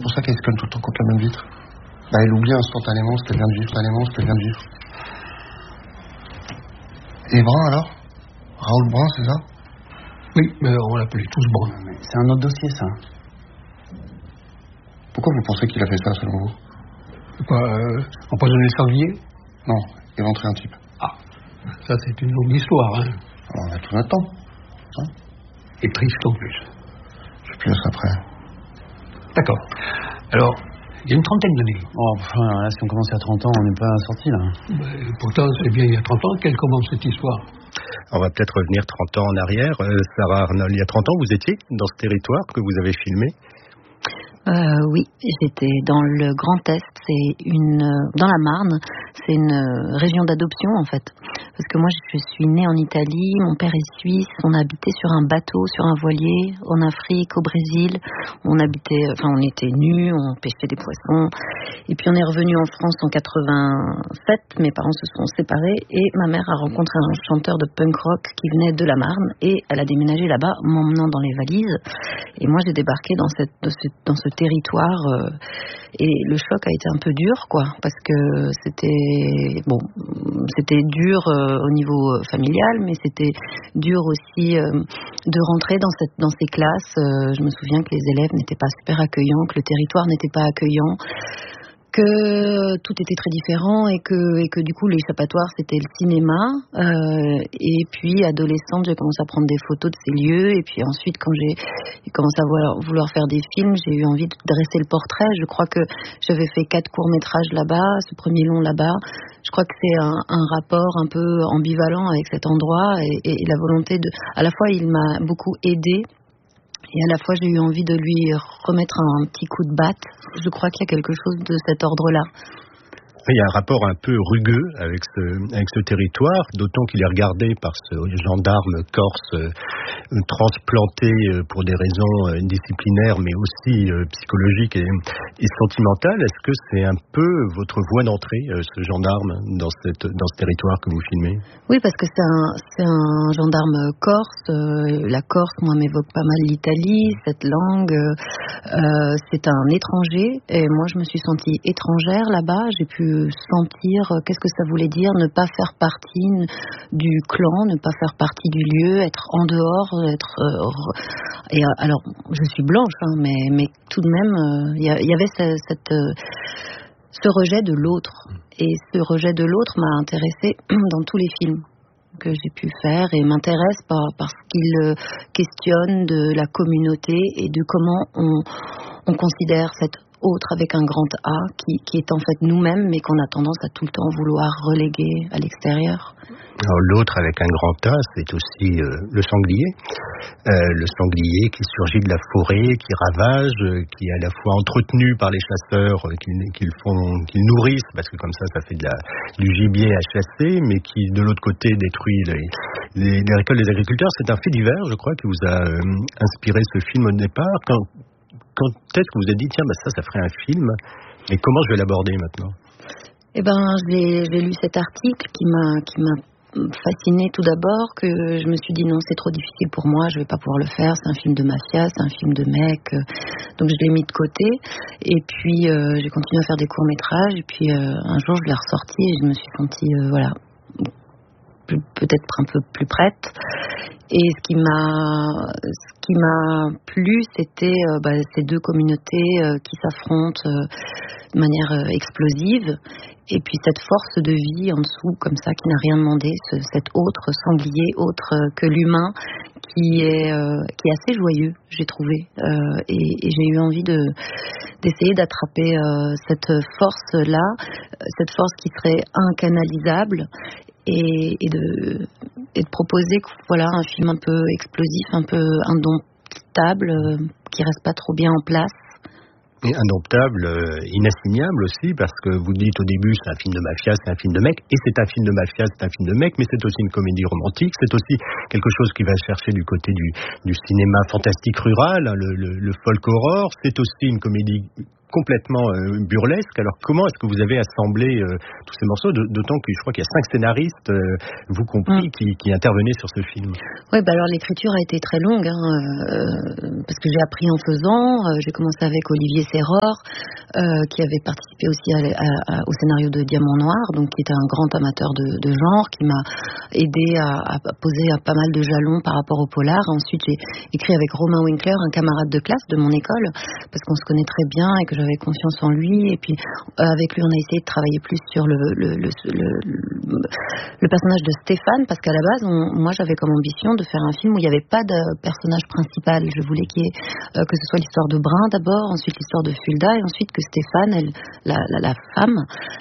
C'est pour ça qu'elle se colle tout le temps contre la même vitre. Bah, elle oublie instantanément ce qu'elle vient de vivre, Et Brun alors? Raoul Brun, c'est ça? Oui, mais on l'appelait tous Brun. Mais c'est un autre dossier, ça. Pourquoi vous pensez qu'il a fait ça, selon vous? Quoi, empoisonner le sanglier? Non, éventrer un type. Ah, ça c'est une longue histoire, hein. Alors, on a tout notre temps. Hein? Et triste en plus. Je plus ça après. D'accord. Alors, il y a une trentaine d'années. Oh, là, si on commence à 30 ans, on n'est pas sorti, là. Pourtant, c'est bien il y a 30 ans qu'elle commence cette histoire. On va peut-être revenir 30 ans en arrière. Sarah Arnold, il y a 30 ans, vous étiez dans ce territoire que vous avez filmé? Oui, j'étais dans le Grand Est, dans la Marne, c'est une région d'adoption en fait. Parce que moi je suis née en Italie, mon père est suisse, on habitait sur un bateau, sur un voilier, en Afrique, au Brésil. On était nus, on pêchait des poissons. Et puis on est revenu en France en 87, mes parents se sont séparés et ma mère a rencontré un chanteur de punk rock qui venait de la Marne et elle a déménagé là-bas, m'emmenant dans les valises. Et moi j'ai débarqué dans ce territoire et le choc a été un peu dur parce que c'était dur au niveau familial, mais c'était dur aussi de rentrer dans ces classes. Je me souviens que les élèves n'étaient pas super accueillants, que le territoire n'était pas accueillant, que tout était très différent et que du coup l'échappatoire c'était le cinéma. Et puis adolescente j'ai commencé à prendre des photos de ces lieux et puis ensuite quand j'ai commencé à vouloir faire des films, j'ai eu envie de dresser le portrait. Je crois que j'avais fait 4 courts-métrages là-bas, ce premier long là-bas. Je crois que c'est un rapport un peu ambivalent avec cet endroit et la volonté à la fois il m'a beaucoup aidée et à la fois j'ai eu envie de lui remettre un petit coup de batte. Je crois qu'il y a quelque chose de cet ordre-là. Il y a un rapport un peu rugueux avec ce territoire, d'autant qu'il est regardé par ce gendarme corse transplanté pour des raisons disciplinaires, mais aussi psychologiques et sentimentales. Est-ce que c'est un peu votre voie d'entrée, ce gendarme, dans ce territoire que vous filmez? Oui, parce que c'est un gendarme corse. La Corse, moi, m'évoque pas mal l'Italie, cette langue. C'est un étranger, et moi, je me suis sentie étrangère là-bas. J'ai pu sentir qu'est-ce que ça voulait dire ne pas faire partie du clan, ne pas faire partie du lieu, être en dehors, alors je suis blanche mais tout de même il y avait ce rejet de l'autre et ce rejet de l'autre m'a intéressée dans tous les films que j'ai pu faire et m'intéresse parce qu'il questionne de la communauté et de comment on considère cette autre avec un grand A qui est en fait nous-mêmes mais qu'on a tendance à tout le temps vouloir reléguer à l'extérieur. Alors, l'autre avec un grand A, c'est aussi le sanglier. Le sanglier qui surgit de la forêt, qui ravage, qui est à la fois entretenu par les chasseurs qu'ils nourrissent, parce que comme ça fait du gibier à chasser, mais qui de l'autre côté détruit les récoltes des agriculteurs. C'est un fait divers, je crois, qui vous a inspiré ce film au départ. Quand est-ce que vous avez dit, tiens, ça ferait un film, et comment je vais l'aborder maintenant? J'ai lu cet article qui m'a fascinée tout d'abord, que je me suis dit non, c'est trop difficile pour moi, je vais pas pouvoir le faire, c'est un film de mafia, c'est un film de mec, donc je l'ai mis de côté, et puis j'ai continué à faire des courts-métrages, et puis un jour je l'ai ressorti et je me suis sentie, peut-être un peu plus prête. Et ce qui m'a plu, c'était ces deux communautés qui s'affrontent de manière explosive, et puis cette force de vie en dessous, comme ça, qui n'a rien demandé, cet autre sanglier, autre que l'humain, qui est assez joyeux, j'ai trouvé, et j'ai eu envie d'essayer d'attraper cette force-là, cette force qui serait incanalisable, et de proposer un film un peu explosif, un peu indomptable, qui reste pas trop bien en place. Et indomptable, inassignable aussi, parce que vous dites au début c'est un film de mafia, c'est un film de mec, et c'est un film de mafia, c'est un film de mec, mais c'est aussi une comédie romantique, c'est aussi quelque chose qui va chercher du côté du cinéma fantastique rural, le folk horror, c'est aussi une comédie complètement burlesque. Alors comment est-ce que vous avez assemblé tous ces morceaux, d'autant que je crois qu'il y a 5 scénaristes, vous compris, qui intervenaient sur ce film. Oui, alors l'écriture a été très longue, parce que j'ai appris en faisant. J'ai commencé avec Olivier Serror, qui avait participé aussi au scénario de Diamant Noir, donc qui était un grand amateur de genre, qui m'a aidé à poser pas mal de jalons par rapport au polar. Ensuite, j'ai écrit avec Romain Winkler, un camarade de classe de mon école, parce qu'on se connaît très bien et que j'avais confiance en lui. Et puis, avec lui, on a essayé de travailler plus sur le personnage de Stéphane, parce qu'à la base, moi, j'avais comme ambition de faire un film où il n'y avait pas de personnage principal. Je voulais que ce soit l'histoire de Brun d'abord, ensuite l'histoire de Fulda, et ensuite que Stéphane, la femme,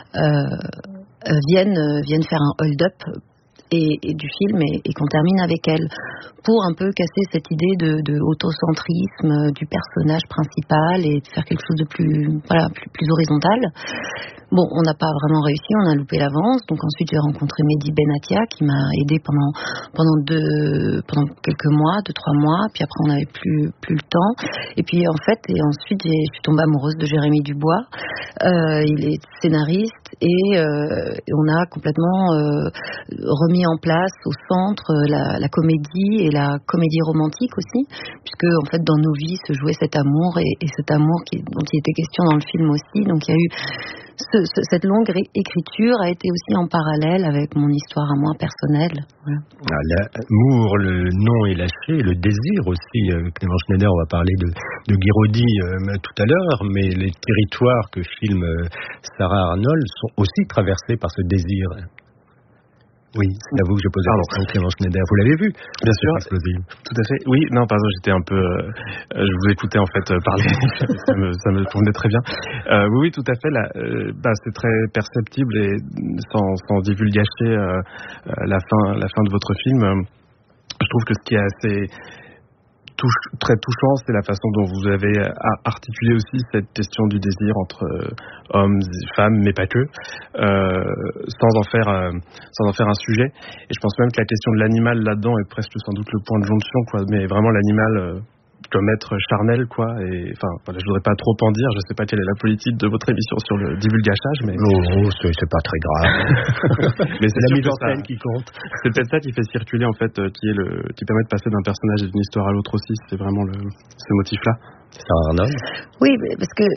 vienne faire un hold-up et du film et qu'on termine avec elle, pour un peu casser cette idée de autocentrisme du personnage principal et de faire quelque chose de plus horizontal. Bon, on n'a pas vraiment réussi, on a loupé l'avance. Donc ensuite j'ai rencontré Mehdi Benatia, qui m'a aidé pendant quelques mois, 2-3 mois. Puis après on n'avait plus le temps. Et puis ensuite je suis tombée amoureuse de Jérémy Dubois. Il est scénariste et on a complètement remis en place au centre la comédie et la comédie romantique aussi, puisque en fait dans nos vies se jouait cet amour et cet amour dont il était question dans le film aussi. Donc il y a eu cette longue écriture a été aussi en parallèle avec mon histoire à moi personnelle. Voilà. L'amour, le nom est lâché, le désir aussi. Clément Schneider, on va parler de Guiraudy tout à l'heure, mais les territoires que filme Sarah Arnold sont aussi traversés par ce désir. Oui, c'est à vous que je pose la question, Clément Schneider. Vous l'avez vu? Bien sûr. Tout à fait. Oui, non, pardon, j'étais un peu... je vous écoutais en fait parler. ça me convenait très bien. Oui, tout à fait. Là, c'est très perceptible et sans divulgacher la fin de votre film. Je trouve que ce qui est assez... très touchant, c'est la façon dont vous avez articulé aussi cette question du désir entre hommes et femmes, mais pas que, sans en faire un sujet. Et je pense même que la question de l'animal là-dedans est presque sans doute le point de jonction, quoi. Mais vraiment l'animal comme être charnel, quoi. Et enfin, voilà, je voudrais pas trop en dire. Je sais pas quelle est la politique de votre émission sur le divulgachage, mais non, c'est pas très grave. Mais c'est la mise en scène qui compte. C'est peut-être ça qui fait circuler en fait, qui permet de passer d'un personnage et d'une histoire à l'autre aussi. C'est vraiment ce motif-là. Sarah Arnold. Oui, parce que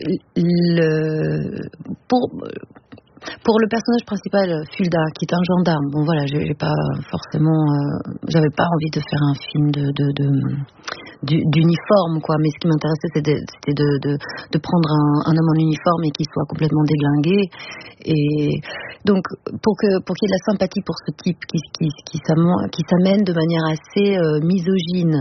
pour le personnage principal, Fulda, qui est un gendarme, bon voilà, j'avais pas envie de faire un film d'uniforme, quoi, mais ce qui m'intéressait c'était de prendre un homme en uniforme et qui soit complètement déglingué. Et donc pour qu'il y ait de la sympathie pour ce type qui s'amène de manière assez misogyne,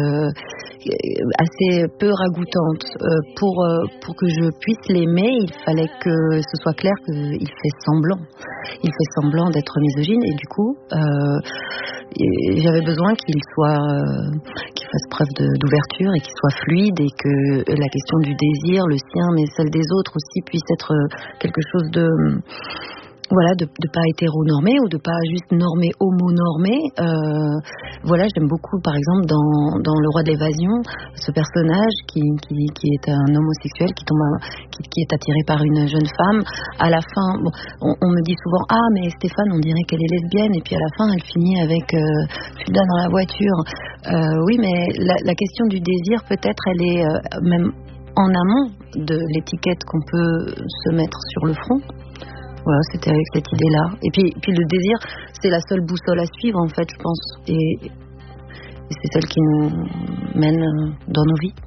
assez peu ragoûtante, pour que je puisse l'aimer, il fallait que ce soit clair qu'il fait semblant d'être misogyne, et du coup j'avais besoin qu'il fasse preuve d'ouverture et qu'il soit fluide, et que la question du désir, le sien mais celle des autres aussi, puisse être quelque chose de pas hétéronormé ou de pas juste normé, homo-normé. Voilà, j'aime beaucoup, par exemple, dans Le Roi de l'Évasion, ce personnage qui est un homosexuel qui est attiré par une jeune femme. À la fin, on me dit souvent « Ah, mais Stéphane, on dirait qu'elle est lesbienne », et puis à la fin, elle finit avec Fulda dans la voiture. Oui, mais la question du désir, peut-être, elle est même en amont de l'étiquette qu'on peut se mettre sur le front. Voilà, c'était avec cette idée-là. Et puis le désir, c'est la seule boussole à suivre, en fait, je pense. Et c'est celle qui nous mène dans nos vies.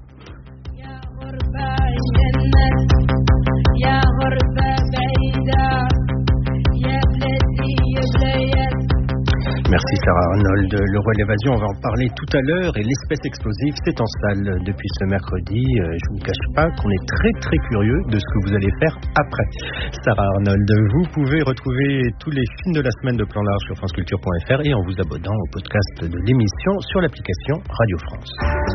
Merci Sarah Arnold. Le Roi de l'Évasion, on va en parler tout à l'heure. Et l'Espèce explosive, c'est en salle depuis ce mercredi. Je ne vous cache pas qu'on est très très curieux de ce que vous allez faire après. Sarah Arnold, vous pouvez retrouver tous les films de la semaine de Plan Large sur franceculture.fr et en vous abonnant au podcast de l'émission sur l'application Radio France.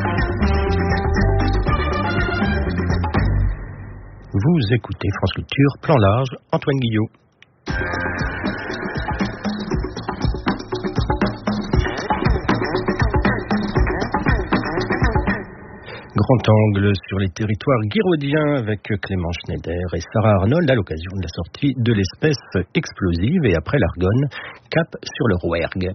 Vous écoutez France Culture, Plan Large, Antoine Guillot. Grand angle sur les territoires guiraudiens avec Clément Schneider et Sarah Arnold à l'occasion de la sortie de l'espèce explosive. Et après l'Argonne, cap sur le Rouergue.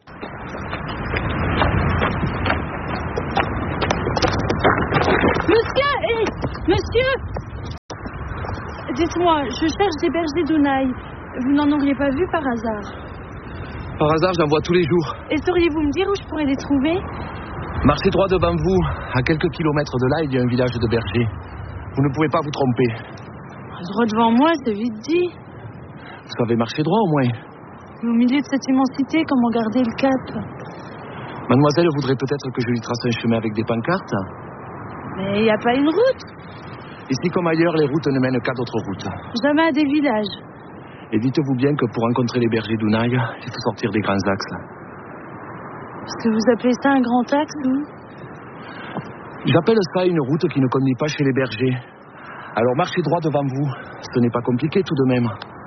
Monsieur, dites-moi, je cherche des bergers d'Ounaï. Vous n'en auriez pas vu par hasard? Par hasard, j'en vois tous les jours. Et sauriez-vous me dire où je pourrais les trouver? Marchez droit devant vous. À quelques kilomètres de là, il y a un village de bergers. Vous ne pouvez pas vous tromper. Droit devant moi, c'est vite dit. Vous savez marcher droit au moins. Mais au milieu de cette immensité, comment garder le cap? Mademoiselle voudrait peut-être que je lui trace un chemin avec des pancartes. Mais il n'y a pas une route. Ici comme ailleurs, les routes ne mènent qu'à d'autres routes. Jamais à des villages. Et dites-vous bien que pour rencontrer les bergers d'Ounaï, il faut sortir des grands axes. Est-ce que vous appelez ça un grand axe, vous? J'appelle ça une route qui ne conduit pas chez les bergers. Alors marchez droit devant vous. Ce n'est pas compliqué tout de même.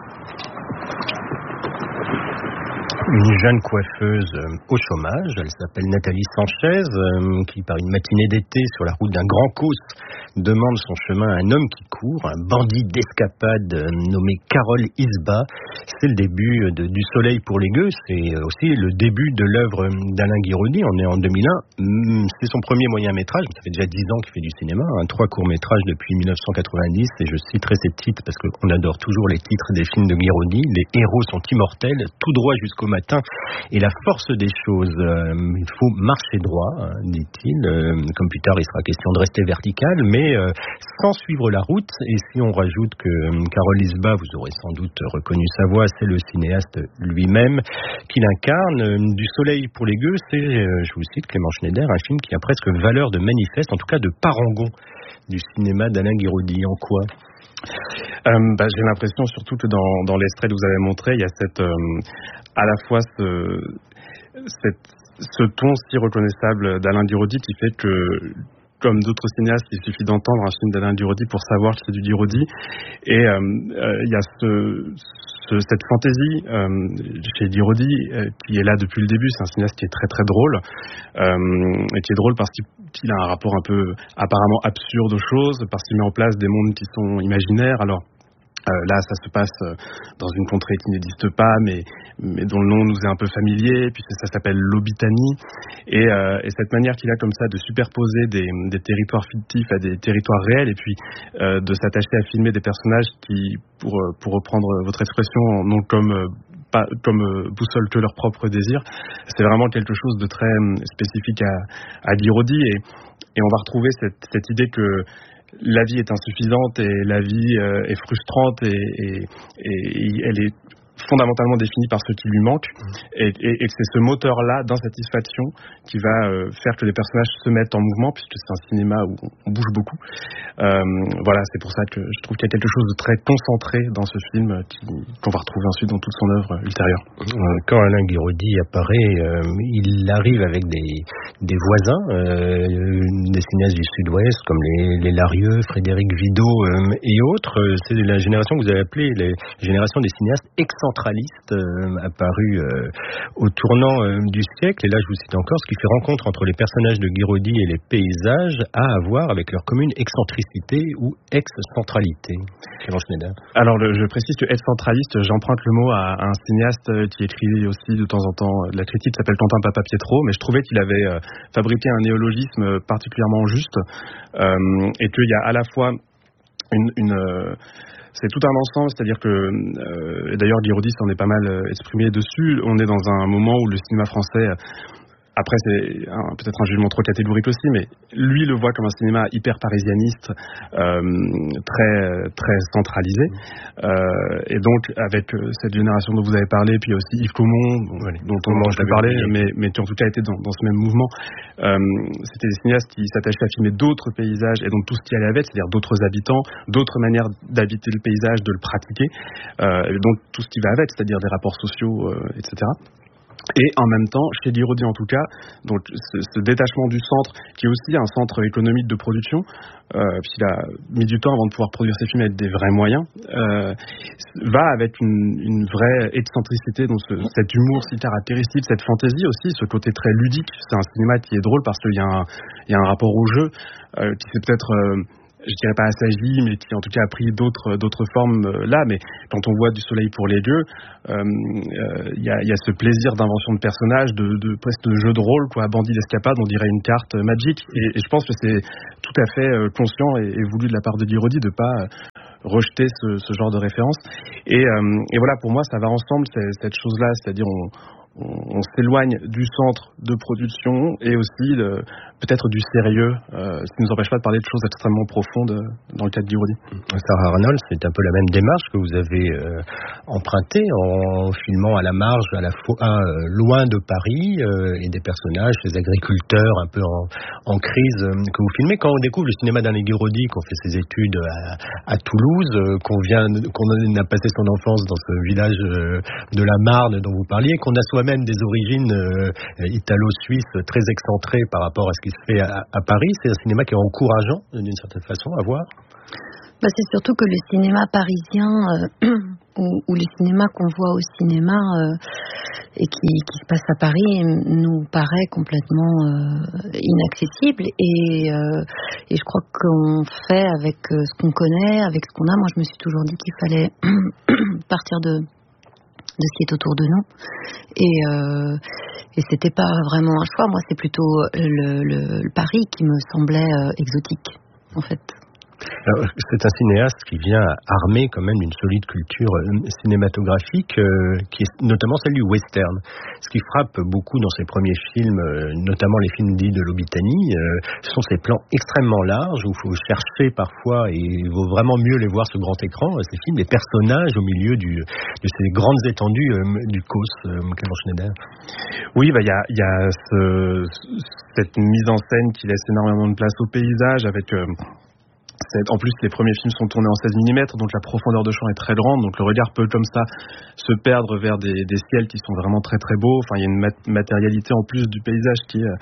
Une jeune coiffeuse au chômage, elle s'appelle Nathalie Sanchez, qui par une matinée d'été sur la route d'un grand causse demande son chemin à un homme qui court, un bandit d'escapade nommé Carole Isba. C'est le début du Soleil pour les gueux, c'est aussi le début de l'œuvre d'Alain Guiraudy. On est en 2001, c'est son premier moyen-métrage, ça fait déjà 10 ans qu'il fait du cinéma, 3 courts-métrages depuis 1990, et je citerai ces titres parce qu'on adore toujours les titres des films de Guiraudy. Les héros sont immortels, tout droit jusqu'au matin, et la force des choses, il faut marcher droit, dit-il, comme plus tard il sera question de rester vertical, mais sans suivre la route. Et si on rajoute que Carole Isba, vous aurez sans doute reconnu sa voix, c'est le cinéaste lui-même qui l'incarne. Du Soleil pour les gueux, c'est, je vous cite Clément Schneider, un film qui a presque valeur de manifeste, en tout cas de parangon du cinéma d'Alain Guiraudy. En quoi? J'ai l'impression surtout que dans l'extrait que vous avez montré, il y a à la fois ce ton si reconnaissable d'Alain Guiraudy qui fait que, comme d'autres cinéastes, il suffit d'entendre un film d'Alain Guiraudy pour savoir que c'est du Guiraudy. Et il y a cette fantaisie chez Guiraudy qui est là depuis le début. C'est un cinéaste qui est très très drôle, et qui est drôle parce qu'il a un rapport un peu apparemment absurde aux choses, parce qu'il met en place des mondes qui sont imaginaires. Alors là, ça se passe dans une contrée qui n'existe pas, mais dont le nom nous est un peu familier, puis ça s'appelle l'Occitanie. Et cette manière qu'il a comme ça de superposer des territoires fictifs à des territoires réels, et puis de s'attacher à filmer des personnages qui, pour reprendre votre expression, n'ont comme boussole que leur propre désir, c'est vraiment quelque chose de très spécifique à Guiraudy. Et on va retrouver cette idée que la vie est insuffisante et la vie est frustrante et elle est fondamentalement définie par ce qui lui manque, et c'est ce moteur-là d'insatisfaction qui va faire que les personnages se mettent en mouvement, puisque c'est un cinéma où on bouge beaucoup. Voilà, c'est pour ça que je trouve qu'il y a quelque chose de très concentré dans ce film qu'on va retrouver ensuite dans toute son œuvre ultérieure. Quand Alain Guiraudy apparaît, il arrive avec des voisins, des cinéastes du Sud-Ouest comme les Larieux, Frédéric Vidot et autres. C'est la génération que vous avez appelée la génération des cinéastes excentralistes, apparus au tournant du siècle. Et là, je vous cite encore, ce qui fait rencontre entre les personnages de Guiraudy et les paysages à avoir avec leur commune excentricité ou ex-centralité. Clément Schneider. Alors, je précise que excentraliste, j'emprunte le mot à un cinéaste qui écrit aussi de temps en temps de la critique, qui s'appelle Quentin Papa Pietro, mais je trouvais qu'il avait fabriqué un néologisme particulièrement juste, et qu'il y a à la fois c'est tout un ensemble, c'est-à-dire que, d'ailleurs Guiraudy s'en est pas mal exprimé dessus, on est dans un moment où le cinéma français, après c'est peut-être un jugement trop catégorique aussi, mais lui le voit comme un cinéma hyper parisianiste, très très centralisé, et donc avec cette génération dont vous avez parlé, puis aussi Yves Caumont, dont je vais parler, mais qui en tout cas était dans ce même mouvement. C'était des cinéastes qui s'attachaient à filmer d'autres paysages et donc tout ce qui allait avec, c'est-à-dire d'autres habitants, d'autres manières d'habiter le paysage, de le pratiquer, et donc tout ce qui va avec, c'est-à-dire des rapports sociaux, etc. Et en même temps, chez Lirodi en tout cas, donc ce détachement du centre, qui est aussi un centre économique de production, puisqu'il a mis du temps avant de pouvoir produire ses films avec des vrais moyens, va avec une vraie excentricité, donc cet humour si caractéristique, cette fantaisie aussi, ce côté très ludique. C'est un cinéma qui est drôle parce qu'il y a un rapport au jeu qui c'est peut-être... je dirais pas assagi, mais qui en tout cas a pris d'autres formes là. Mais quand on voit Du soleil pour les dieux, il y a ce plaisir d'invention de personnages, presque de jeu de rôle, quoi, bandit d'escapade, on dirait une carte Magic. Et je pense que c'est tout à fait conscient et voulu de la part de Lirodi de pas rejeter ce genre de référence. Et voilà, pour moi, ça va ensemble cette chose-là, c'est-à-dire on s'éloigne du centre de production et aussi peut-être du sérieux, ce qui ne nous empêche pas de parler de choses extrêmement profondes dans le cadre d'Irodi. Sarah Arnold, c'est un peu la même démarche que vous avez empruntée en filmant à la marge, à la fois loin de Paris, et des personnages, des agriculteurs un peu en crise que vous filmez. Quand on découvre le cinéma d'Alain Guiraudy, qu'on fait ses études à Toulouse, qu'on a passé son enfance dans ce village de la Marne dont vous parliez, qu'on a soi-même des origines italo-suisses très excentrées par rapport à ce qui se fait à Paris, c'est un cinéma qui est encourageant d'une certaine façon à voir. C'est surtout que le cinéma parisien ou le cinéma qu'on voit au cinéma et qui se passe à Paris nous paraît complètement inaccessible et je crois qu'on fait avec ce qu'on connaît, avec ce qu'on a. Moi je me suis toujours dit qu'il fallait partir de ce qui est autour de nous et c'était pas vraiment un choix. Moi c'est plutôt le Paris qui me semblait exotique en fait. Alors, c'est un cinéaste qui vient armé quand même d'une solide culture cinématographique, qui est notamment celle du western. Ce qui frappe beaucoup dans ses premiers films, notamment les films dits de l'Occitanie, ce sont ces plans extrêmement larges où il faut chercher parfois et il vaut vraiment mieux les voir sur grand écran, ces films, les personnages au milieu de ces grandes étendues du Causse, Clément Schneider. Oui, il y a cette mise en scène qui laisse énormément de place au paysage avec... En plus, les premiers films sont tournés en 16 mm, donc la profondeur de champ est très grande, donc le regard peut comme ça se perdre vers des ciels qui sont vraiment très très beaux. Enfin, il y a une matérialité en plus du paysage qui est,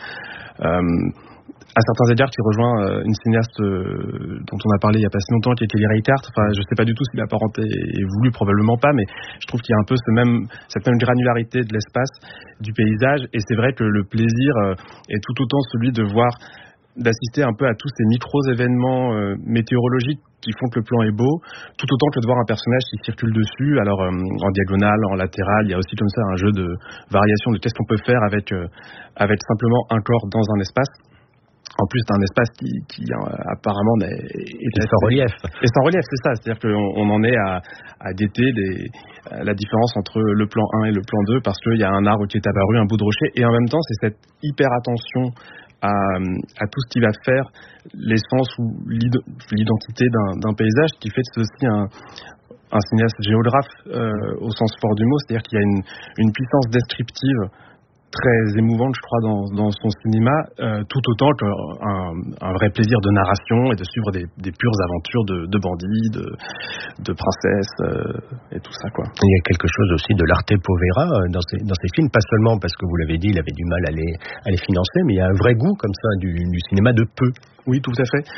à certains égards, qui rejoint une cinéaste dont on a parlé il n'y a pas si longtemps, qui est Kelly Reichardt. Enfin, je ne sais pas du tout si la parenté est voulue, probablement pas, mais je trouve qu'il y a un peu cette même granularité de l'espace, du paysage, et c'est vrai que le plaisir est tout autant celui d'assister un peu à tous ces micros-événements météorologiques qui font que le plan est beau, tout autant que de voir un personnage qui circule dessus, alors en diagonale, en latéral. Il y a aussi comme ça un jeu de variation de qu'est-ce qu'on peut faire avec simplement un corps dans un espace. En plus d'un espace qui apparemment est sans relief. Et sans relief, c'est ça. C'est-à-dire qu'on en est à guetter la différence entre le plan 1 et le plan 2 parce qu'il y a un arbre qui est apparu, un bout de rocher, et en même temps, c'est cette hyper attention à tout ce qui va faire l'essence ou l'identité d'un paysage qui fait de ceci un cinéaste géographe au sens fort du mot, c'est-à-dire qu'il y a une puissance descriptive très émouvante, je crois, dans son cinéma, tout autant qu'un vrai plaisir de narration et de suivre des pures aventures de bandits, de princesses et tout ça, quoi. Il y a quelque chose aussi de l'arte povera dans ces films, pas seulement parce que vous l'avez dit, il avait du mal à les financer, mais il y a un vrai goût comme ça du cinéma de peu. Oui, tout à fait.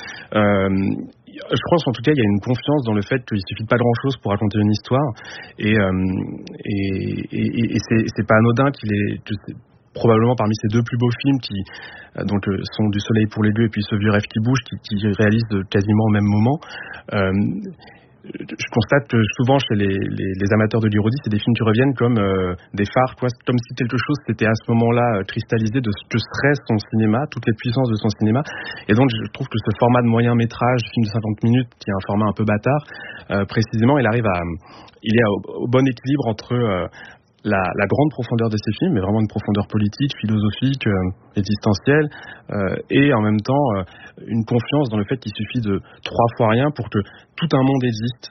Je pense en tout cas il y a une confiance dans le fait qu'il suffit de pas grand-chose pour raconter une histoire et c'est pas anodin que c'est probablement parmi ces deux plus beaux films qui sont Du soleil pour les dieux et puis Ce vieux rêve qui bouge qui réalisent quasiment au même moment. Je constate que souvent chez les amateurs de Lirodi, c'est des films qui reviennent comme des phares, quoi, comme si quelque chose s'était à ce moment-là cristallisé de ce que serait son cinéma, toutes les puissances de son cinéma. Et donc je trouve que ce format de moyen métrage, film de 50 minutes, qui est un format un peu bâtard, précisément, il est au bon équilibre entre la grande profondeur de ces films, mais vraiment une profondeur politique, philosophique, existentielle, et en même temps une confiance dans le fait qu'il suffit de 3 fois rien pour que tout un monde existe,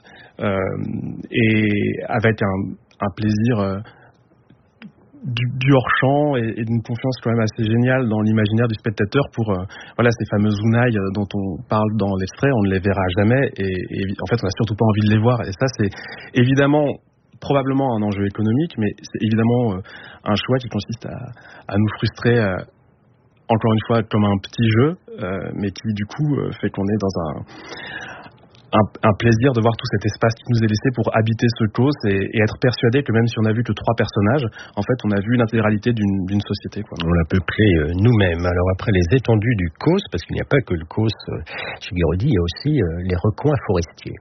et avec un plaisir du hors-champ et d'une confiance quand même assez géniale dans l'imaginaire du spectateur pour ces fameuses ounailles dont on parle dans l'extrait, on ne les verra jamais et en fait on n'a surtout pas envie de les voir, et ça c'est évidemment probablement un enjeu économique, mais c'est évidemment un choix qui consiste à nous frustrer, encore une fois, comme un petit jeu, mais qui du coup fait qu'on est dans un plaisir de voir tout cet espace qui nous est laissé pour habiter ce cause et être persuadé que même si on a vu que 3 personnages, en fait on a vu l'intégralité d'une société, quoi. On l'a peuplé nous-mêmes. Alors après les étendues du cause, parce qu'il n'y a pas que le cause chez Guiraudy, il y a aussi les recoins forestiers.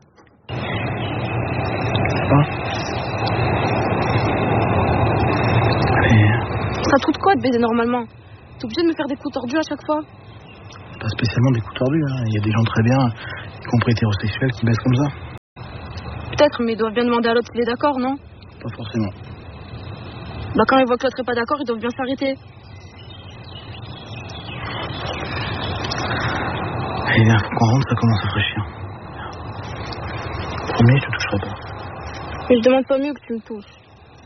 Ça te coûte quoi de baiser normalement? T'es obligé de me faire des coups tordus à chaque fois? Pas spécialement des coups tordus, hein. Il y a des gens très bien, y compris hétérosexuels, qui baissent comme ça. Peut-être, mais ils doivent bien demander à l'autre s'il est d'accord, non? Pas forcément. Bah quand ils voient que l'autre est pas d'accord, ils doivent bien s'arrêter. Eh bien, faut qu'on rentre, ça commence à fraîchir. Promis, je te toucherai pas. Mais je demande pas mieux que tu me touches.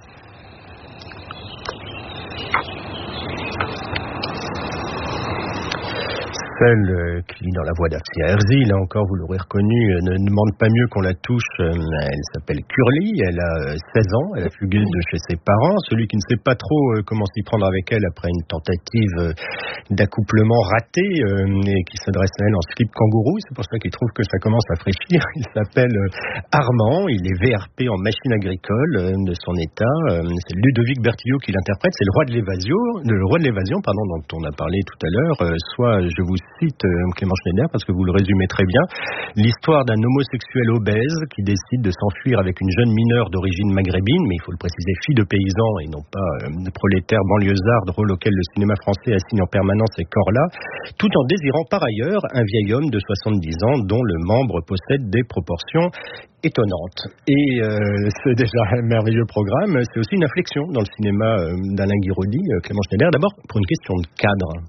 Celle qui lit dans la voix d'Afsia Herzi, là encore vous l'aurez reconnue, ne demande pas mieux qu'on la touche. Elle s'appelle Curly, elle a 16 ans, elle a fugué de chez ses parents. Celui qui ne sait pas trop comment s'y prendre avec elle après une tentative d'accouplement raté et qui s'adresse à elle en slip kangourou, c'est pour ça qu'il trouve que ça commence à fraîchir. Il s'appelle Armand, il est VRP en machine agricole de son état. C'est Ludovic Bertillot qui l'interprète, c'est le roi de l'évasion, dont on a parlé tout à l'heure. Soit je vous cite Clément Schneider parce que vous le résumez très bien, l'histoire d'un homosexuel obèse qui décide de s'enfuir avec une jeune mineure d'origine maghrébine, mais il faut le préciser, fille de paysan et non pas de prolétaire banlieusard, rôle auquel le cinéma français assigne en permanence ces corps-là, tout en désirant par ailleurs un vieil homme de 70 ans dont le membre possède des proportions étonnantes. Et c'est déjà un merveilleux programme, c'est aussi une inflexion dans le cinéma d'Alain Guiraudy, Clément Schneider, d'abord pour une question de cadre.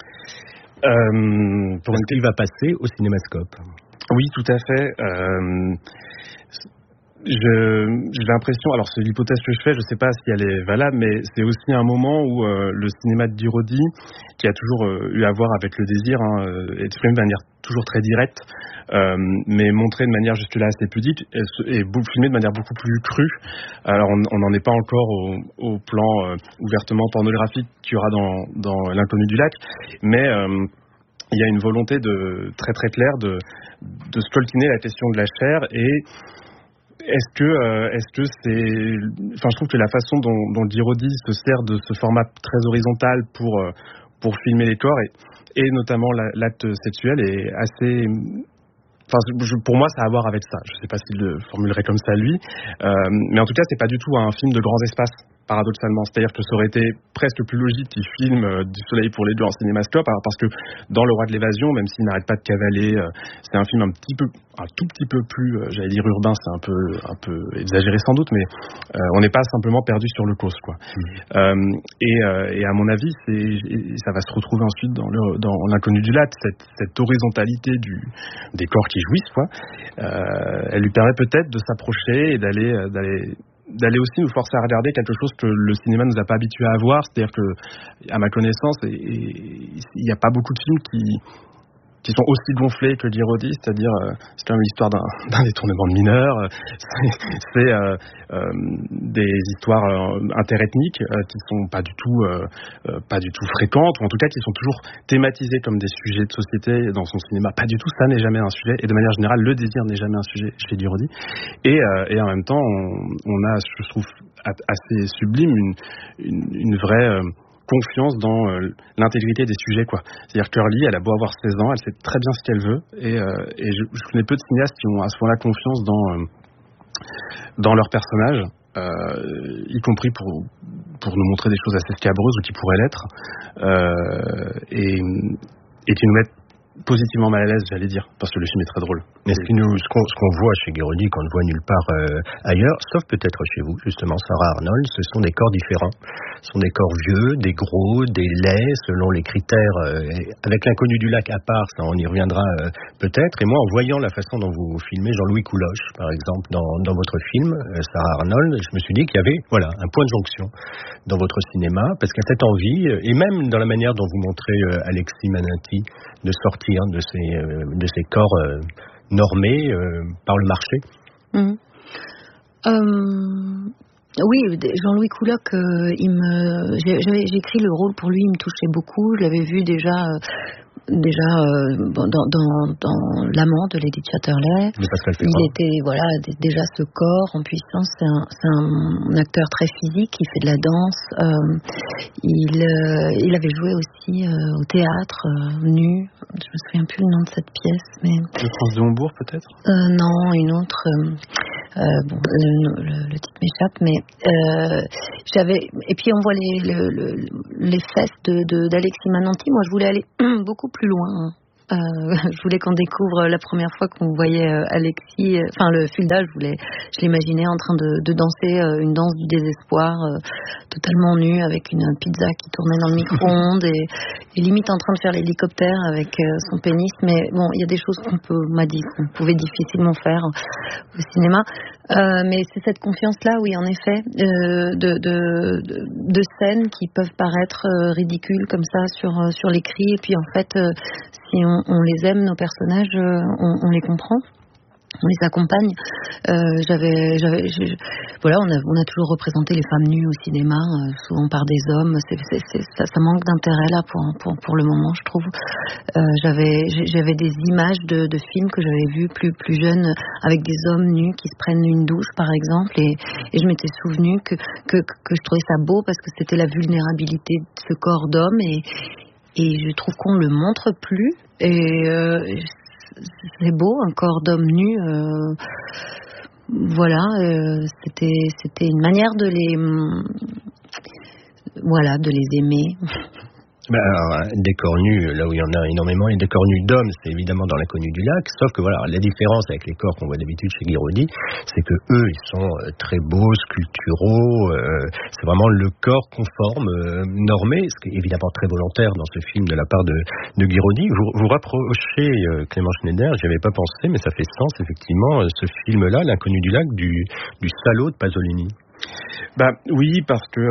Parce qu'il va passer au cinémascope. Oui, tout à fait. J'ai l'impression, alors c'est l'hypothèse que je fais, je ne sais pas si elle est valable, mais c'est aussi un moment où le cinéma de Guiraudy, qui a toujours eu à voir avec le désir, exprimé de manière toujours très directe, mais montré de manière jusque-là assez pudique, et filmé de manière beaucoup plus crue. Alors on n'en est pas encore au plan ouvertement pornographique qu'il y aura dans L'Inconnu du lac, mais il y a une volonté très très claire de scoltiner la question de la chair. Et est-ce que c'est... Enfin, je trouve que la façon dont Guiraudy se sert de ce format très horizontal pour filmer les corps, et notamment l'acte sexuel, est assez... Enfin, pour moi, ça a à voir avec ça. Je ne sais pas s'il le formulerait comme ça, lui. Mais en tout cas, c'est pas du tout un film de grands espaces, paradoxalement. C'est-à-dire que ça aurait été presque plus logique qu'il filme Du soleil pour les deux en cinémascope, parce que dans Le Roi de l'évasion, même s'il n'arrête pas de cavaler, c'est un film un tout petit peu plus, j'allais dire urbain, c'est un peu exagéré sans doute, mais on n'est pas simplement perdu sur le cause, quoi. Et à mon avis, ça va se retrouver ensuite dans L'Inconnu du lac, cette horizontalité des corps qui jouissent, quoi. Elle lui permet peut-être de s'approcher et d'aller aussi nous forcer à regarder quelque chose que le cinéma nous a pas habitués à voir. C'est-à-dire que, à ma connaissance, il n'y a pas beaucoup de films qui sont aussi gonflés que Guiraudy, c'est-à-dire c'est quand même l'histoire d'un détournement de mineurs, c'est des histoires interethniques qui sont pas du tout fréquentes, ou en tout cas qui sont toujours thématisées comme des sujets de société dans son cinéma. Pas du tout, ça n'est jamais un sujet, et de manière générale le désir n'est jamais un sujet chez Guiraudy. Et en même temps on a, je trouve assez sublime, une vraie confiance dans l'intégrité des sujets, quoi. C'est-à-dire que Curly, elle a beau avoir 16 ans, elle sait très bien ce qu'elle veut, et je connais peu de cinéastes qui ont à ce point-là confiance dans leur personnage, y compris pour nous montrer des choses assez scabreuses ou qui pourraient l'être, et qui nous mettent positivement mal à l'aise, j'allais dire, parce que le film est très drôle. Mais ce qu'on voit chez Guiraudy, qu'on ne voit nulle part ailleurs, sauf peut-être chez vous, justement, Sarah Arnold, ce sont des corps différents. Ce sont des corps vieux, des gros, des laids, selon les critères. Avec L'Inconnu du lac à part, ça, on y reviendra peut-être. Et moi, en voyant la façon dont vous filmez Jean-Louis Couloche, par exemple, dans votre film, Sarah Arnold, je me suis dit qu'il y avait un point de jonction dans votre cinéma, parce qu'à cette envie, et même dans la manière dont vous montrez Alexis Manati, de sortir de ces corps normés par le marché. Oui, Jean-Louis Couloc, j'ai écrit le rôle pour lui, il me touchait beaucoup. Je l'avais vu déjà dans L'Amant de Lady Chatterley. Il était déjà ce corps en puissance. C'est un acteur très physique. Il fait de la danse. Il avait joué aussi au théâtre nu. Je me souviens plus le nom de cette pièce, mais Le Prince de Hombourg peut-être. Non, une autre. Le titre m'échappe, mais et puis on voit les fesses d'Alexis Mananti. Moi, je voulais aller beaucoup plus loin. Je voulais qu'on découvre la première fois qu'on voyait Alexis, le Fulda, je l'imaginais en train de danser une danse du désespoir, totalement nu, avec une pizza qui tournait dans le micro-ondes et limite en train de faire l'hélicoptère avec son pénis. Mais bon, il y a des choses qu'on pouvait difficilement faire au cinéma. Mais c'est cette confiance-là, oui, en effet, de scènes qui peuvent paraître ridicules comme ça sur l'écrit, et puis en fait, si on les aime, nos personnages, on les comprend. On les accompagne. On a toujours représenté les femmes nues au cinéma, souvent par des hommes. Ça manque d'intérêt là pour le moment, je trouve. J'avais des images de films que j'avais vus plus jeunes avec des hommes nus qui se prennent une douche, par exemple, et je m'étais souvenu que je trouvais ça beau parce que c'était la vulnérabilité de ce corps d'homme, et je trouve qu'on le montre plus, et c'est beau, un corps d'homme nu. C'était une manière de les aimer. Des corps nus, là où il y en a énormément, les décors nus d'hommes, c'est évidemment dans L'Inconnu du lac, sauf que la différence avec les corps qu'on voit d'habitude chez Guiraudy, c'est que eux, ils sont très beaux, sculpturaux, c'est vraiment le corps conforme, normé, ce qui est évidemment très volontaire dans ce film de la part de Guiraudy. Vous rapprochez Clément Schneider, j'y avais pas pensé, mais ça fait sens, effectivement, ce film-là, L'Inconnu du lac, du Salaud de Pasolini. Oui, parce que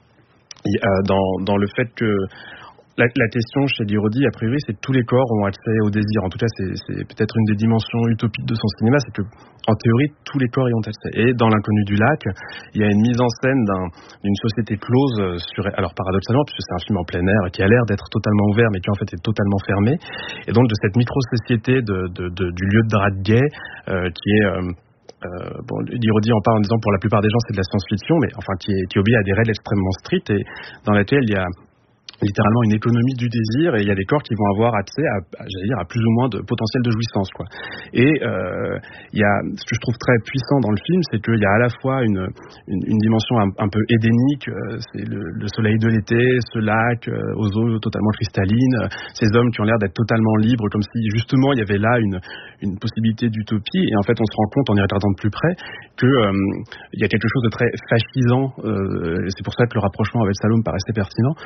dans le fait que la question chez Guiraudy, a priori, c'est que tous les corps ont accès au désir. En tout cas, c'est peut-être une des dimensions utopiques de son cinéma, c'est que, en théorie, tous les corps y ont accès. Et dans L'Inconnu du lac, il y a une mise en scène d'une société close, alors paradoxalement, puisque c'est un film en plein air qui a l'air d'être totalement ouvert, mais qui en fait est totalement fermé. Et donc de cette micro-société du lieu de drague gay, qui est... Guiraudy en parle en disant pour la plupart des gens c'est de la science-fiction, mais enfin qui obéit à des règles extrêmement strictes, et dans laquelle il y a littéralement une économie du désir, et il y a des corps qui vont avoir accès à plus ou moins de potentiel de jouissance, quoi. Et il y a ce que je trouve très puissant dans le film, c'est qu'il y a à la fois une dimension un peu édénique, c'est le soleil de l'été, ce lac aux eaux totalement cristallines, ces hommes qui ont l'air d'être totalement libres, comme si justement il y avait là une possibilité d'utopie. Et en fait on se rend compte en y regardant de plus près que il y a quelque chose de très fascisant, et c'est pour ça que le rapprochement avec Salom paraissait pertinent,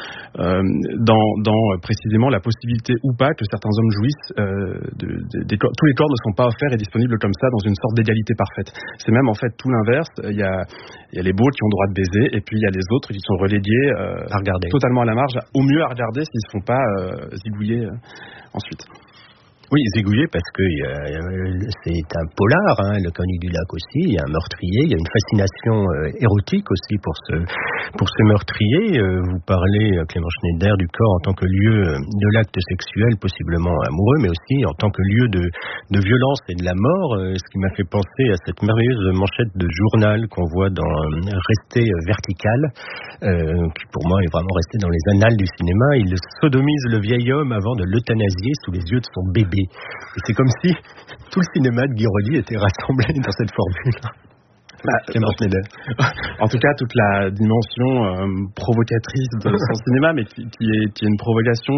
dans précisément la possibilité ou pas que certains hommes jouissent des corps. Tous les corps ne sont pas offerts et disponibles comme ça dans une sorte d'égalité parfaite. C'est même en fait tout l'inverse. Il y a les beaux qui ont le droit de baiser, et puis il y a les autres qui sont relégués à regarder, totalement à la marge, au mieux à regarder s'ils ne se font pas zigouiller ensuite. Oui, zigouillé, parce que c'est un polar, L'Inconnu du lac aussi, il y a un meurtrier, il y a une fascination érotique aussi pour ce meurtrier. Vous parlez, Clément Schneider, du corps en tant que lieu de l'acte sexuel, possiblement amoureux, mais aussi en tant que lieu de violence et de la mort, ce qui m'a fait penser à cette merveilleuse manchette de journal qu'on voit dans Rester vertical, qui pour moi est vraiment resté dans les annales du cinéma. Il sodomise le vieil homme avant de l'euthanasier sous les yeux de son bébé. Et c'est comme si tout le cinéma de Guiraudy était rassemblé dans cette formule. En tout cas, toute la dimension provocatrice de son cinéma, mais qui est une provocation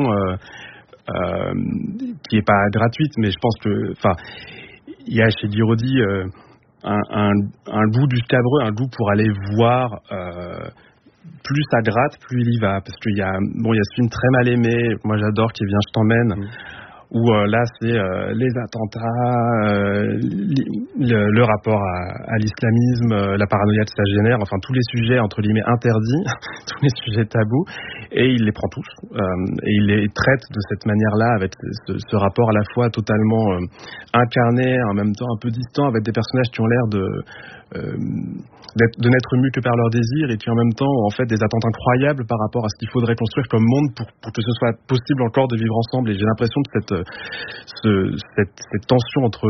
qui est pas gratuite, mais je pense que, il y a chez Guiraudy un goût du scabreux, un goût pour aller voir. Plus ça gratte, plus il y va, parce qu'il y a ce film très mal aimé, moi j'adore, qui vient Je t'emmène. où là c'est les attentats, le rapport à l'islamisme, la paranoïa que ça génère, enfin tous les sujets entre guillemets interdits, tous les sujets tabous, et il les prend tous et il les traite de cette manière-là, avec ce rapport à la fois totalement incarné, en même temps un peu distant, avec des personnages qui ont l'air de n'être mus que par leur désir, et qui en même temps ont en fait des attentes incroyables par rapport à ce qu'il faudrait construire comme monde pour que ce soit possible encore de vivre ensemble. Et j'ai l'impression que cette tension entre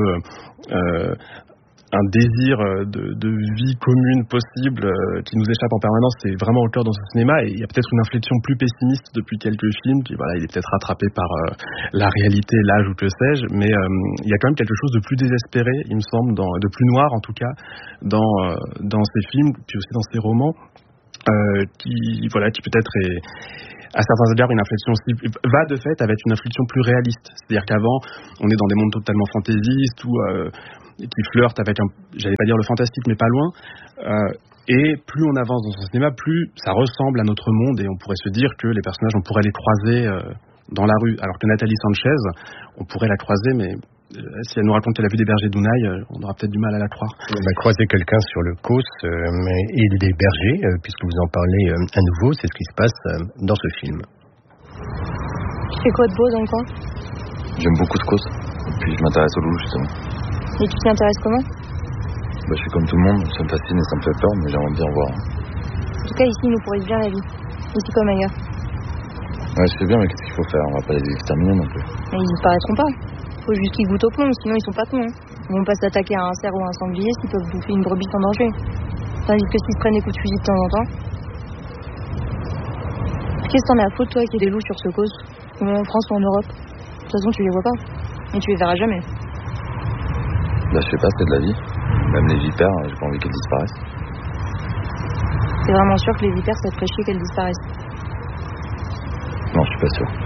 un désir de vie commune possible qui nous échappe en permanence, c'est vraiment au cœur dans ce cinéma. Et il y a peut-être une inflexion plus pessimiste depuis quelques films, qui voilà, il est peut-être rattrapé par la réalité, l'âge ou que sais-je, mais il y a quand même quelque chose de plus désespéré, il me semble, de plus noir en tout cas, dans ces films, puis aussi dans ces romans, qui peut-être est à certains égards une inflexion aussi, va de fait avec une inflexion plus réaliste. C'est-à-dire qu'avant, on est dans des mondes totalement fantaisistes ou qui flirtent avec j'allais pas dire le fantastique, mais pas loin. Et plus on avance dans ce cinéma, plus ça ressemble à notre monde, et on pourrait se dire que les personnages, on pourrait les croiser dans la rue. Alors que Nathalie Sanchez, on pourrait la croiser, mais si elle nous raconte qu'elle a vu des bergers d'Hounaï, on aura peut-être du mal à la croire. On va croiser quelqu'un sur le Causse et des bergers, puisque vous en parlez à nouveau, c'est ce qui se passe dans ce film. Tu fais quoi de beau dans le coin? J'aime beaucoup ce Causse, et puis je m'intéresse au loup justement. Et tu t'y intéresses comment? Je suis comme tout le monde, ça me fascine et ça me fait peur, mais j'aimerais bien en voir. En tout cas, ici, il nous pourrit bien la vie. Ici comme ailleurs. Ouais, je sais bien, mais qu'est-ce qu'il faut faire? On va pas les exterminer non plus. Mais ils disparaîtront pas. Faut juste qu'ils goûtent au plomb, sinon ils sont pas cons. Ils vont pas s'attaquer à un cerf ou à un sanglier s'ils peuvent bouffer une brebis sans danger. Tandis que s'ils se prennent des coups de fusil de temps en temps. Qu'est-ce que t'en as à foutre, toi, qu'il y ait des loups sur ce cause? Ou en France ou en Europe? De toute façon, tu les vois pas. Et tu les verras jamais. Je sais pas, c'est de la vie. Même les vipères, j'ai pas envie qu'elles disparaissent. T'es vraiment sûr que les vipères, ça te ferait chier qu'elles disparaissent? Non, je suis pas sûr.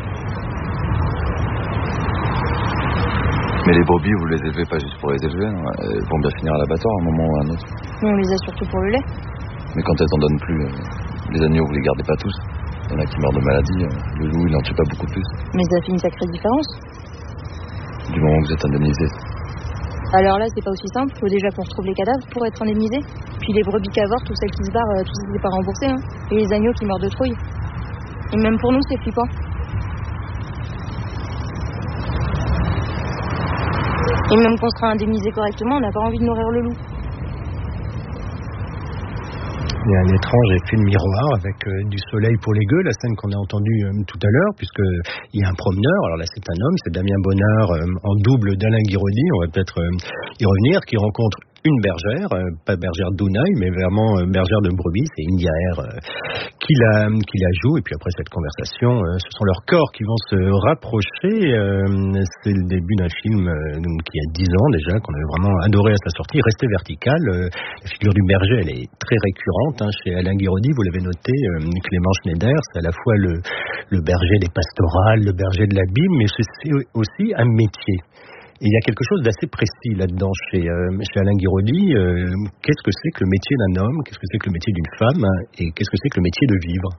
Mais les brebis, vous les élevez pas juste pour les élever, hein. Elles vont bien finir à l'abattoir à un moment ou à un autre. Mais on les a surtout pour le lait. Mais quand elles en donnent plus, les agneaux, vous les gardez pas tous. Il y en a qui meurent de maladie, le loup, il en tue pas beaucoup plus. Mais ça fait une sacrée différence. Du moment où vous êtes indemnisé. Alors là, c'est pas aussi simple. Faut déjà qu'on retrouve les cadavres pour être indemnisé. Puis les brebis qui avortent, tout celles qui se barrent, tout ça, c'est pas remboursé, hein. Et les agneaux qui meurent de trouille. Et même pour nous, c'est flippant. Et même qu'on sera indemnisé correctement, on n'a pas envie de nourrir le loup. Il y a un étrange effet de miroir avec du soleil pour les gueux, la scène qu'on a entendue tout à l'heure, puisqu'il y a un promeneur, alors là c'est un homme, c'est Damien Bonnard en double d'Alain Guiraudy, on va peut-être y revenir, qui rencontre une bergère, pas bergère d'Hounaï, mais vraiment bergère de brebis, c'est India Air qui la joue, et puis après cette conversation, ce sont leurs corps qui vont se rapprocher. C'est le début d'un film qui a 10 ans déjà, qu'on avait vraiment adoré à sa sortie, Rester vertical. La figure du berger, elle est très récurrente, hein, chez Alain Guiraudy, vous l'avez noté, Clément Schneider, c'est à la fois le berger des pastorales, le berger de la Bible, mais c'est aussi un métier. Et il y a quelque chose d'assez précis là-dedans chez Alain Guiraudy. Qu'est-ce que c'est que le métier d'un homme? Qu'est-ce que c'est que le métier d'une femme? Et qu'est-ce que c'est que le métier de vivre?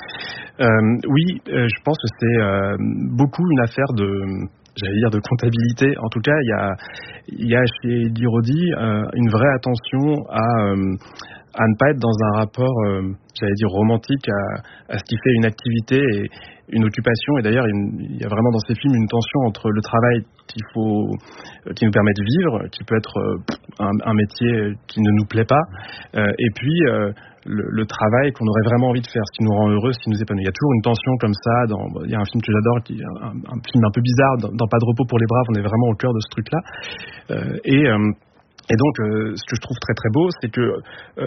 Je pense que c'est beaucoup une affaire de comptabilité. En tout cas, il y a chez Guiraudy une vraie attention à ne pas être dans un rapport, romantique à ce qui fait une activité et une occupation. Et d'ailleurs, il y a vraiment dans ces films une tension entre le travail qui nous permet de vivre, qui peut être un métier qui ne nous plaît pas, et puis le travail qu'on aurait vraiment envie de faire, ce qui nous rend heureux, ce qui nous épanouit. Il y a toujours une tension comme ça. Il y a un film que j'adore, qui est un film un peu bizarre, dans Pas de repos pour les braves, on est vraiment au cœur de ce truc-là. Et donc, ce que je trouve très très beau, c'est que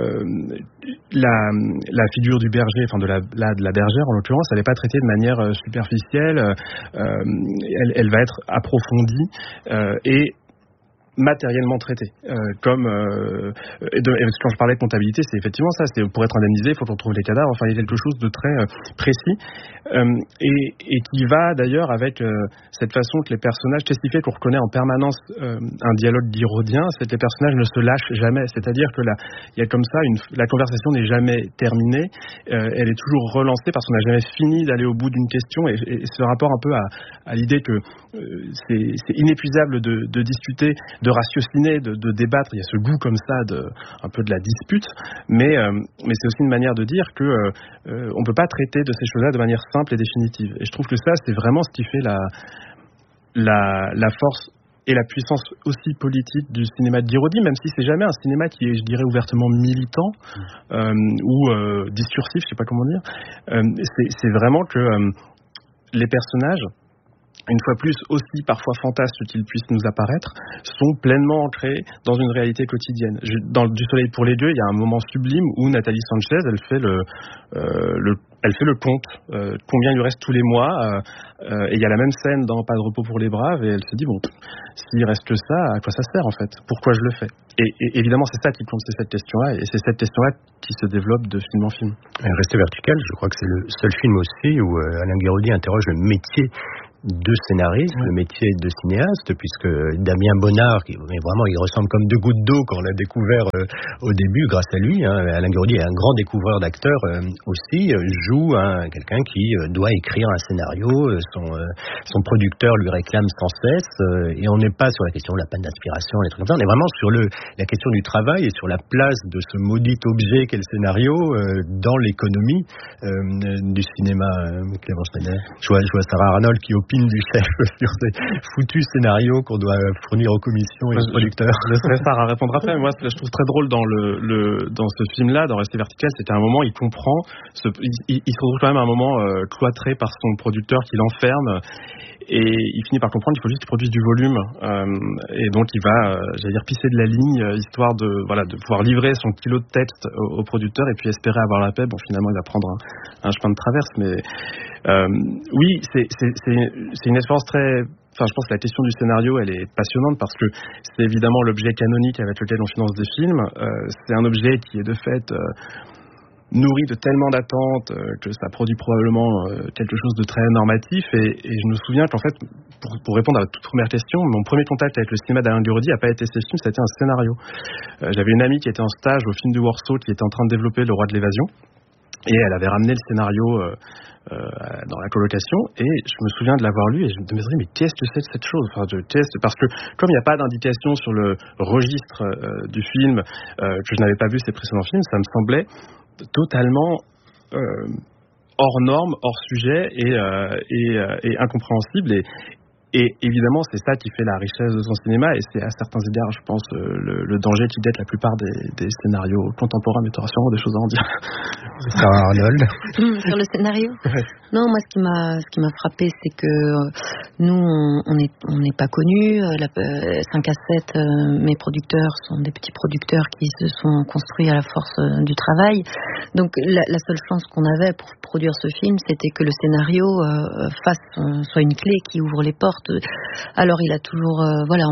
la figure du berger, enfin de la bergère en l'occurrence, elle n'est pas traitée de manière superficielle. Elle va être approfondie et matériellement traité. Et quand je parlais de comptabilité, c'est effectivement ça. C'est pour être indemnisé, il faut qu'on trouve les cadavres. Enfin, il y a quelque chose de très précis et qui va d'ailleurs avec cette façon que les personnages testifient, qu'on reconnaît en permanence un dialogue girodien, c'est que les personnages ne se lâchent jamais. C'est-à-dire que là, il y a comme ça la conversation n'est jamais terminée. Elle est toujours relancée parce qu'on n'a jamais fini d'aller au bout d'une question. Et ce rapport un peu à l'idée que c'est inépuisable de discuter, de ratiociner, de débattre. Il y a ce goût comme ça un peu de la dispute, mais c'est aussi une manière de dire que on peut pas traiter de ces choses-là de manière simple et définitive. Et je trouve que ça, c'est vraiment ce qui fait la force et la puissance aussi politique du cinéma de Guiraudy, même si c'est jamais un cinéma qui est, je dirais, ouvertement militant ou discursif, je sais pas comment dire. C'est vraiment que les personnages, une fois plus, aussi parfois fantasques qu'ils puissent nous apparaître, sont pleinement ancrés dans une réalité quotidienne. Dans Du Soleil pour les dieux, il y a un moment sublime où Nathalie Sanchez, elle fait le compte, combien il lui reste tous les mois, et il y a la même scène dans Pas de repos pour les braves, et elle se dit, bon, s'il reste que ça, à quoi ça sert en fait ? Pourquoi je le fais ? Et évidemment, c'est ça qui compte, c'est cette question-là, et c'est cette question-là qui se développe de film en film. Rester vertical, je crois que c'est le seul film aussi où Alain Guiraudy interroge le métier de scénariste, le métier de cinéaste, puisque Damien Bonnard, mais vraiment il ressemble comme deux gouttes d'eau quand on l'a découvert au début grâce à lui, Alain Guiraudy est un grand découvreur d'acteurs aussi, joue quelqu'un qui doit écrire un scénario, son producteur lui réclame sans cesse, et on n'est pas sur la question de la panne d'inspiration, les trucs comme ça, on est vraiment sur la question du travail et sur la place de ce maudit objet qu'est le scénario dans l'économie du cinéma. Clément Schneider. Je vois Sarah Arnold qui opine du chef sur ces foutus scénarios qu'on doit fournir aux commissions et aux producteurs. Je laisserai Sarah répondre après, mais moi ce que je trouve très drôle dans ce film-là, dans Rester vertical, c'est qu'à un moment il comprend, il se retrouve quand même à un moment cloîtré par son producteur qui l'enferme, et il finit par comprendre qu'il faut juste qu'il produise du volume, et donc il va, j'allais dire, pisser de la ligne, histoire de pouvoir livrer son kilo de texte au producteur et puis espérer avoir la paix. Bon, finalement il va prendre un chemin de traverse, mais oui, c'est une expérience très... Enfin, je pense que la question du scénario, elle est passionnante parce que c'est évidemment l'objet canonique avec lequel on finance des films. C'est un objet qui est de fait nourri de tellement d'attentes que ça produit probablement quelque chose de très normatif. Et je me souviens qu'en fait, pour répondre à votre toute première question, mon premier contact avec le cinéma d'Alain Guiraudy n'a pas été ces films, c'était un scénario. J'avais une amie qui était en stage au film du Warsaw, qui était en train de développer Le Roi de l'évasion. Et elle avait ramené le scénario dans la colocation, et je me souviens de l'avoir lu et je me disais, mais qu'est-ce que c'est de cette chose ? Parce que comme il n'y a pas d'indication sur le registre du film, que je n'avais pas vu ces précédents films, ça me semblait totalement hors norme, hors sujet et incompréhensible. Et évidemment, c'est ça qui fait la richesse de son cinéma, et c'est à certains égards, je pense, le danger qui guette la plupart des scénarios contemporains, mais tu auras sûrement des choses à en dire. Sarah Arnold. Sur le scénario ? Ouais. Non, moi, ce qui m'a frappé, c'est que nous, on n'est pas connus. 5 à 7, mes producteurs sont des petits producteurs qui se sont construits à la force du travail. Donc, la seule chance qu'on avait pour produire ce film, c'était que le scénario soit une clé qui ouvre les portes. Alors il a toujours,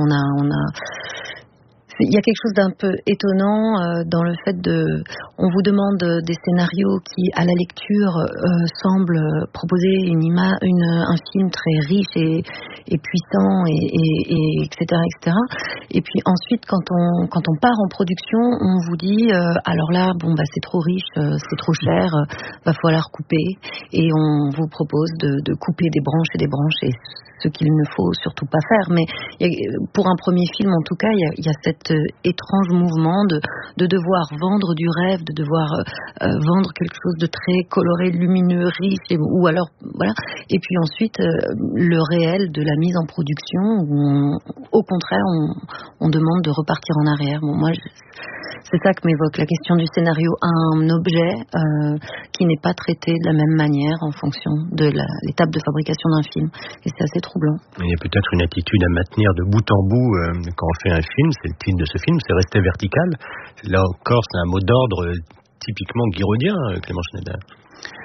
il y a quelque chose d'un peu étonnant dans le fait on vous demande des scénarios qui, à la lecture, semblent proposer un film très riche et puissant, et etc., etc. Et puis ensuite, quand on part en production, on vous dit, alors là, c'est trop riche, c'est trop cher, va falloir couper, et on vous propose de couper des branches et des branches, et ce qu'il ne faut surtout pas faire. Mais pour un premier film, en tout cas, il y a cet étrange mouvement de devoir vendre du rêve, de devoir vendre quelque chose de très coloré, lumineux, riche, ou alors voilà. Et puis ensuite, le réel de la mise en production, où au contraire, on demande de repartir en arrière. Bon, moi, c'est ça que m'évoque la question du scénario, un objet qui n'est pas traité de la même manière en fonction de l'étape de fabrication d'un film. Et c'est assez troublant. Il y a peut-être une attitude à maintenir de bout en bout quand on fait un film. C'est le titre de ce film, c'est Rester vertical. Là encore, c'est un mot d'ordre typiquement guiraudien, Clément Schneider.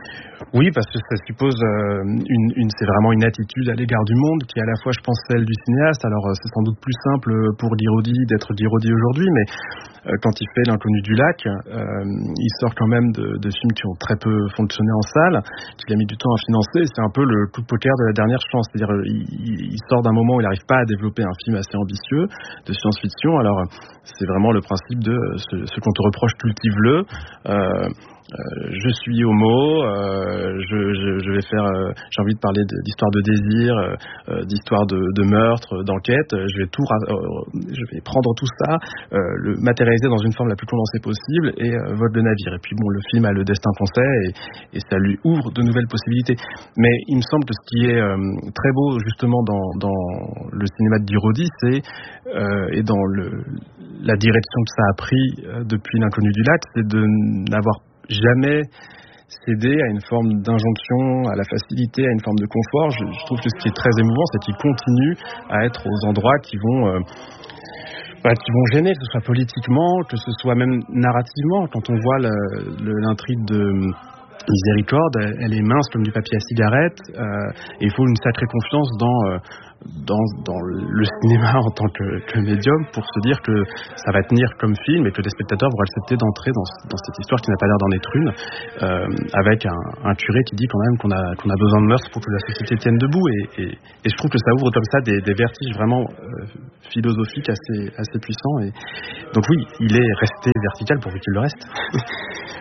Oui, parce que ça suppose c'est vraiment une attitude à l'égard du monde qui est à la fois, je pense, celle du cinéaste. Alors, c'est sans doute plus simple pour Dirodi d'être Dirodi aujourd'hui, mais quand il fait L'inconnu du lac, il sort quand même de films qui ont très peu fonctionné en salle, qu'il a mis du temps à financer. C'est un peu le coup de poker de la dernière chance. C'est-à-dire, il sort d'un moment où il n'arrive pas à développer un film assez ambitieux de science-fiction. Alors, c'est vraiment le principe de ce qu'on te reproche, cultive-le. Je suis homo, je vais faire, j'ai envie de parler d'histoire de désir, d'histoire de meurtre, d'enquête. Je vais prendre tout ça, le matérialiser dans une forme la plus condensée possible et vole le navire. Et puis bon, le film a le destin qu'on sait et ça lui ouvre de nouvelles possibilités. Mais il me semble que ce qui est très beau justement dans le cinéma de Dirodi, et dans la direction que ça a pris depuis L'inconnu du lac, c'est de n'avoir jamais cédé à une forme d'injonction, à la facilité, à une forme de confort. Je trouve que ce qui est très émouvant, c'est qu'il continue à être aux endroits qui vont gêner, que ce soit politiquement, que ce soit même narrativement. Quand on voit l'intrigue de Miséricorde, elle est mince comme du papier à cigarette, et il faut une sacrée confiance dans le cinéma en tant que médium pour se dire que ça va tenir comme film et que les spectateurs vont accepter d'entrer dans cette histoire qui n'a pas l'air d'en être une, avec un curé qui dit quand même qu'on a besoin de mœurs pour que la société tienne debout, et je trouve que ça ouvre comme ça des vertiges vraiment philosophiques assez puissants, et donc oui, il est resté vertical pourvu qu'il le reste.